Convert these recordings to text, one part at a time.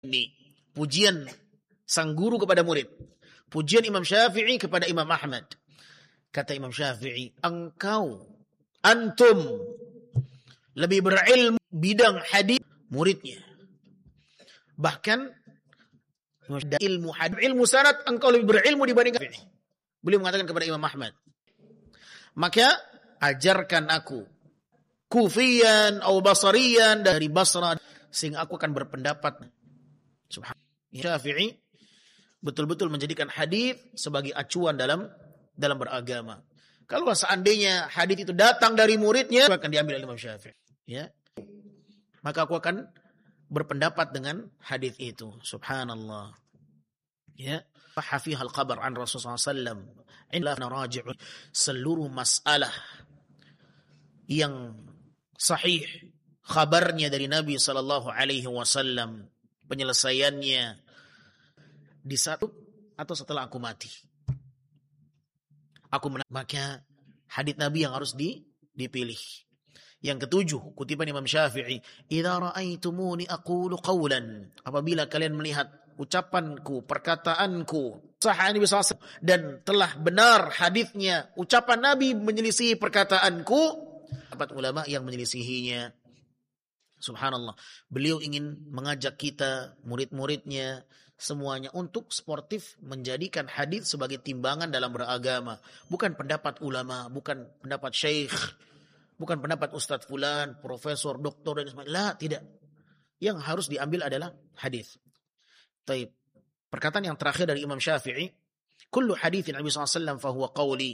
Ini pujian sang guru kepada murid. Pujian Imam Syafi'i kepada Imam Ahmad. Kata Imam Syafi'i, antum lebih berilmu bidang hadis muridnya. Bahkan ilmu sanad engkau lebih berilmu dibandingkan Syafi'i. Beliau mengatakan kepada Imam Ahmad, maka ajarkan aku Kufiyan atau Basriyan dari Basra sehingga aku akan berpendapat. Subhanallah. Syafi'i betul-betul menjadikan hadis sebagai acuan dalam beragama. Kalau seandainya hadis itu datang dari muridnya, akan diambil oleh Imam Syafi'i. Ya. Maka aku akan berpendapat dengan hadis itu. Subhanallah. Ya. Hafihal khabar an Rasulullah SAW. Inna raji'un. Seluruh masalah yang sahih khabarnya dari Nabi SAW, penyelesaiannya di satu atau setelah aku mati. Maka hadits Nabi yang harus dipilih. Yang ketujuh, kutipan Imam Syafi'i, idza ra'aitumuni aqulu qawlan, apabila kalian melihat ucapanku, perkataanku sahih Nabi SAW dan telah benar hadisnya, ucapan Nabi menyelisihi perkataanku, dapat ulama yang menyelisihinya. Subhanallah. Beliau ingin mengajak kita, murid-muridnya, semuanya untuk sportif menjadikan hadis sebagai timbangan dalam beragama. Bukan pendapat ulama, bukan pendapat syekh, bukan pendapat ustadz fulan, profesor, doktor, dan sebagainya. Tidak. Yang harus diambil adalah hadis. Taib. Perkataan yang terakhir dari Imam Syafi'i, kullu hadithin Nabi SAW fahuwa qawli.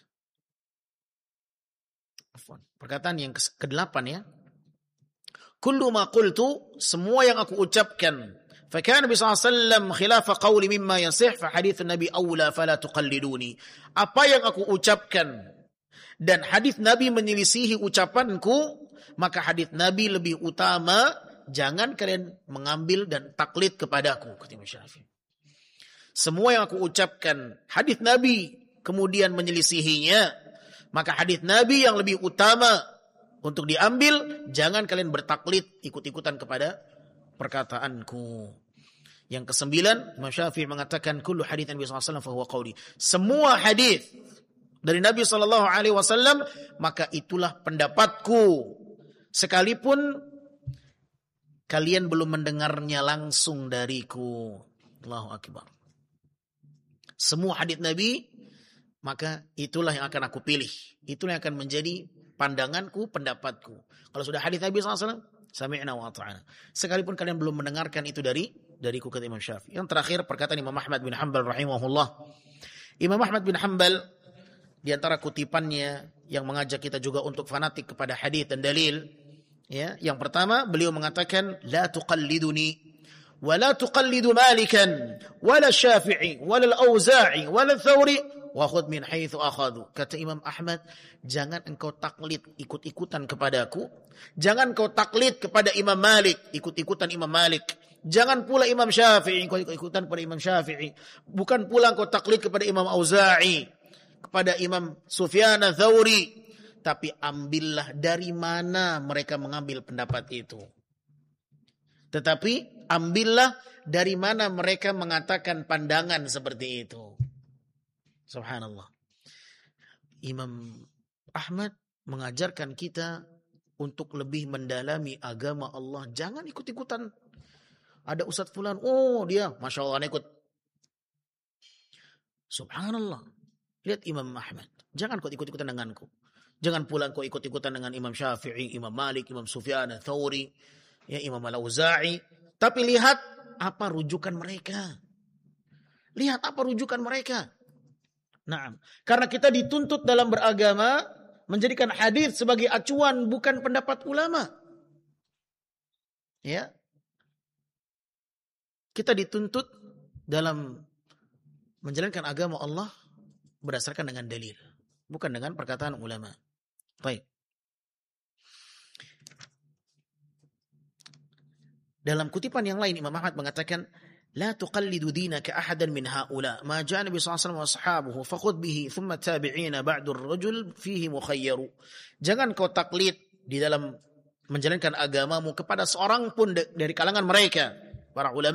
Perkataan yang ke-8 ya. Kullu ma qultu, semua yang aku ucapkan, fa kana Nabi SAW khilafa qawli mimma yasih, fa hadith Nabi awla fala tuqalliduni. Apa yang aku ucapkan dan hadis Nabi menyelisihi ucapanku, maka hadis Nabi lebih utama, jangan kalian mengambil dan taklid kepadaku, kata Imam Syafi'i. Semua yang aku ucapkan hadis Nabi kemudian menyelisihinya, maka hadis Nabi yang lebih utama untuk diambil, jangan kalian bertaklid ikut-ikutan kepada perkataanku. Yang ke-9, Imam Syafi'i mengatakan kullu hadits Nabi sallallahu alaihi wasallam fa huwa qawli. Semua hadis dari Nabi sallallahu alaihi wasallam maka itulah pendapatku. Sekalipun kalian belum mendengarnya langsung dariku. Allahu akbar. Semua hadis Nabi maka itulah yang akan aku pilih. Itulah yang akan menjadi pandanganku, pendapatku. Kalau sudah hadis Nabi SAW, sami'na wa ata'na. Sekalipun kalian belum mendengarkan itu dariku, kata Imam Syafi'i. Yang terakhir perkataan Imam Ahmad bin Hanbal rahimahullah. Imam Ahmad bin Hanbal di antara kutipannya yang mengajak kita juga untuk fanatik kepada hadis dan dalil. Ya, yang pertama beliau mengatakan la tuqalliduni wa la tuqallidu Malikan wala Syafi'i wala Al-Auza'i wala Thawri wa khudh min haitsu akhadhu. Kata Imam Ahmad, jangan engkau taklid ikut-ikutan kepadaku, jangan engkau taklid kepada Imam Malik, ikut-ikutan Imam Malik, jangan pula Imam Syafi'i engkau ikut-ikutan kepada Imam Syafi'i, bukan pula engkau taklid kepada Imam Auza'i, kepada Imam Sufyan Ats-Tsauri, tapi ambillah dari mana mereka mengambil pendapat itu. Tetapi ambillah dari mana mereka mengatakan pandangan seperti itu. Subhanallah. Imam Ahmad mengajarkan kita untuk lebih mendalami agama Allah. Jangan ikut-ikutan. Ada Ustadz fulan, oh dia Masya Allah ikut. Subhanallah. Lihat Imam Ahmad. Jangan kau ikut-ikutan denganku. Jangan pula kau ikut-ikutan dengan Imam Syafi'i, Imam Malik, Imam Sufyan Ats-Tsauri, ya Imam Al-Auza'i. Tapi lihat apa rujukan mereka. Lihat apa rujukan mereka. Nah, karena kita dituntut dalam beragama menjadikan hadis sebagai acuan, bukan pendapat ulama. Ya. Kita dituntut dalam menjalankan agama Allah berdasarkan dengan dalil, bukan dengan perkataan ulama. Baik. Dalam kutipan yang lain Imam Ahmad mengatakan لا تقلد دينك أحدا من هؤلاء ما جاء النبي صلى الله عليه وسلم وأصحابه فخذ به ثم التابعين بعد الرجل فيه مخير. Jangan kau taklid di dalam menjalankan agamamu kepada seorang pun dari kalangan mereka para ulama